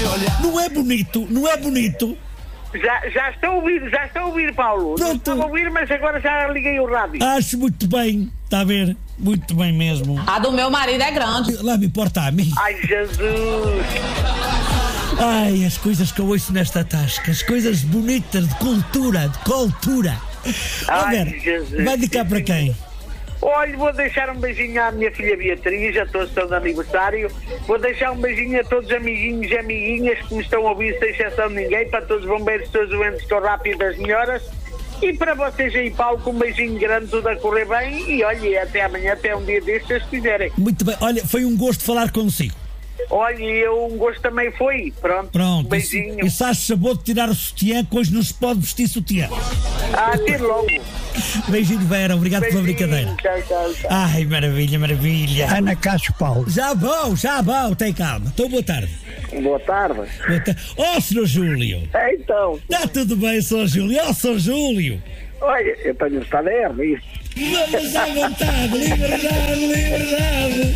Não é bonito, não é bonito. Já estou a ouvir, Paulo. Pronto. Não estava a ouvir, mas agora já liguei o rádio. Acho muito bem, está a ver? Muito bem mesmo. A do meu marido é grande. Lá me importa a mim. Ai, Jesus. Ai, as coisas que eu ouço nesta tasca, as coisas bonitas de cultura, Ó, Ai, Vera, Jesus. vai de cá para quem? Olha, vou deixar um beijinho à minha filha Beatriz, a todos que estão de aniversário. Vou deixar um beijinho a todos os amiguinhos e amiguinhas que me estão a ouvir, sem exceção de ninguém, para todos os bombeiros, todos os doentes, estou rápido das melhoras. E para vocês aí, Paulo, com um beijinho grande, tudo a correr bem. E olha, até amanhã, até um dia destes, se vocês quiserem. Muito bem, olha, foi um gosto falar consigo. Olha, um gosto também foi. Pronto, um beijinho. E se acha sabor de tirar o sutiã, que hoje não se pode vestir sutiã. Tire logo. Beijinho, Vera, obrigado pela brincadeira. Tchau. Ai, maravilha. Ana Castro Paulo. Já vão, tem calma. Então, boa tarde. Boa tarde. Ó, Sr. Júlio. Então, Está tudo bem, Sr. Júlio? Ó, Sr. Júlio. olha, eu tenho de estar nervoso. Vamos à vontade, liberdade.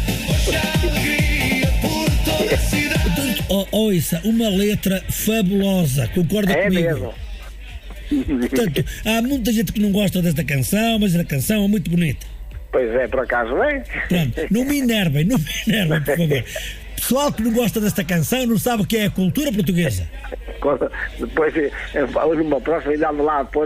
Ouça, uma letra fabulosa, concorda comigo? Mesmo. Portanto, há muita gente que não gosta desta canção, mas a canção é muito bonita. Pois é, por acaso é. Pronto, não me enervem, por favor. Pessoal que não gosta desta canção não sabe o que é a cultura portuguesa. Depois, numa próxima, ainda lá pôr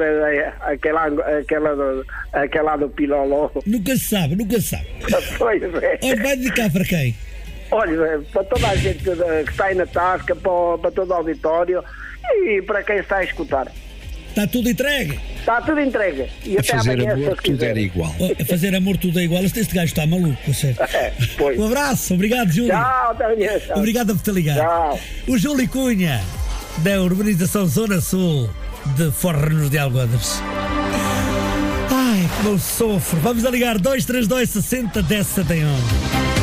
aquela do Piloló. Nunca se sabe. Pois é. Olha, vai dedicar para quem? Olha, para toda a gente que está aí na tasca, para todo o auditório e para quem está a escutar. Está tudo entregue? Está tudo entregue. E A até fazer amanhã, se amor Deus tudo quiser. era igual. A fazer amor tudo é igual. Este gajo está maluco, sério. Pois. Um abraço, obrigado, Júlio. Tchau, até amanhã. Tchau. Obrigado por ter ligado. Tchau. O Júlio Cunha, da urbanização Zona Sul de Fornos de Algodres. Ai, como eu sofro. Vamos a ligar 232 60 10 71.